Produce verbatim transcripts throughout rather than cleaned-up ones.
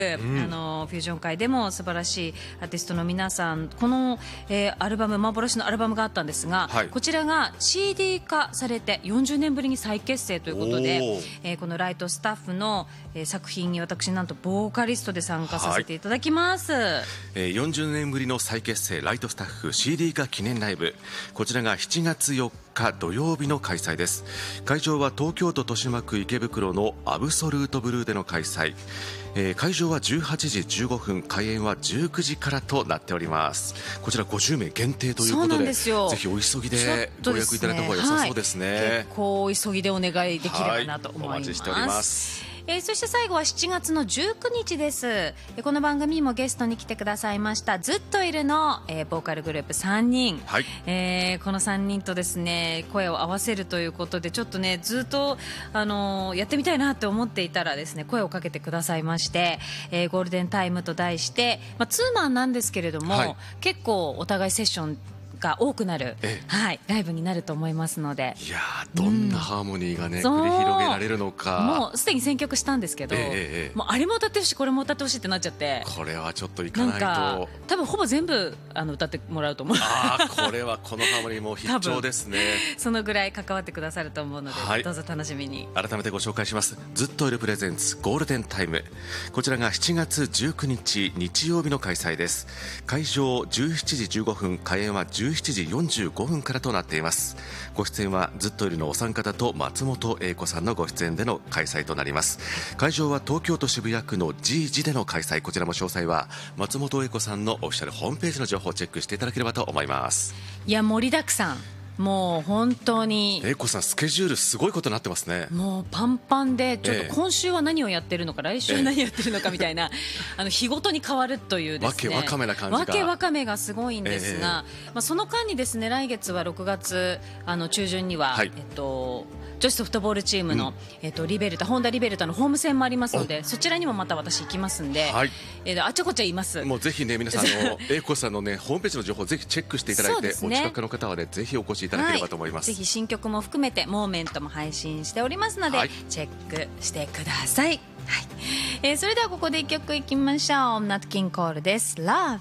うん、あのフュージョン界でも素晴らしいアーティストの皆さん、この、えー、アルバム幻のアルバムがあったんですが、はい、こちらが シーディー 化されてよんじゅうねんぶりに再結成ということで、えー、このライトスタッフの、えー、作品に私なんとボーカリストで参加させていただきます、はい、 えー、よんじゅうねんぶりの再結成ライトスタッフ シーディー 化記念ライブ、こちらがしちがつよっか土曜日の開催です。会場は東京都豊島区池袋のアブソルートブルーでの開催、えー、会場はじゅうはちじじゅうごふん、開演はじゅうくじからとなっております。こちらごじゅうめい限定ということ で, でぜひお急ぎでご予約いただいた方が良さそうですね、はい、 結構お急ぎでお願いできればなと思います、はい、お待ちしております。えー、そして最後はしちがつのじゅうくにちです。えー、この番組にもゲストに来てくださいましたずっといるの、えー、ボーカルグループさんにん、はい、えー、このさんにんとですね声を合わせるということで、ちょっとねずっと、あのー、やってみたいなって思っていたらですね声をかけてくださいまして、えー、ゴールデンタイムと題して、まあ、ツーマンなんですけれども、はい、結構お互いセッションが多くなる、はい、ライブになると思いますので、 いやどんなハーモニーがね、うん、繰り広げられるのか。 もうすでに選曲したんですけど、えー、もうあれも歌ってほしいこれも歌ってほしいってなっちゃって、 これはちょっといかないと、 なんか多分ほぼ全部あの歌ってもらうと思う。 あこれはこのハーモニーも必聴ですね。 そのぐらい関わってくださると思うので、はい、どうぞ楽しみに。 改めてご紹介します。ずっといるプレゼンツゴールデンタイム、こちらがしちがつじゅうくにち日曜日の開催です。会場じゅうしちじじゅうごふん、開演はじゅうしちじよんじゅうごふんからとなっています。ご出演はずっといるのお三方と松本英子さんのご出演での開催となります。会場は東京都渋谷区の ジージ での開催、こちらも詳細は松本英子さんのオフィシャルホームページの情報をチェックしていただければと思います。 いや盛りだくさん、もう本当に英子さんスケジュールすごいことになってますね。 もうパンパンで、ちょっと今週は何をやってるのか、ええ、来週は何やってるのかみたいな、ええ、あの日ごとに変わるというですね、 わけわかめな感じがわけわかめがすごいんですが、ええ、まあ、その間にですね来月はろくがつあの中旬には、はい、えっと女子ソフトボールチームの、うん、えっと、リベルタホンダリベルタのホーム戦もありますので、そちらにもまた私行きますんで、はい、えー、あちゃこちゃ言います。 もうぜひね皆さんの英子さんのねホームページの情報をぜひチェックしていただいて、ね、お近くの方はねぜひお越しいただければと思います、 はい、ぜひ新曲も含めてモーメントも配信しておりますので、はい、チェックしてください、はい、えー、それではここでいっきょくいきましょう。ナットキンコールです。 Love。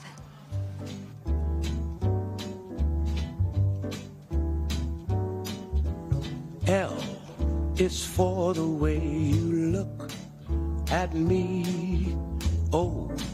L is for the way you look at me. O